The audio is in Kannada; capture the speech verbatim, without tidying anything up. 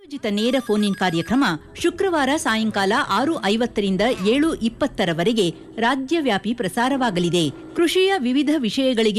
ಪ್ರಾಯೋಜಿತ ನೇರ ಫೋನ್ ಇನ್ ಕಾರ್ಯಕ್ರಮ ಶುಕ್ರವಾರ ಸಾಯಂಕಾಲ ಆರು ಐವತ್ತರಿಂದ ಏಳು ಇಪ್ಪತ್ತರವರೆಗೆ ರಾಜ್ಯವ್ಯಾಪಿ ಪ್ರಸಾರವಾಗಲಿದೆ. ಕೃಷಿಯ ವಿವಿಧ ವಿಷಯಗಳಿಗೆ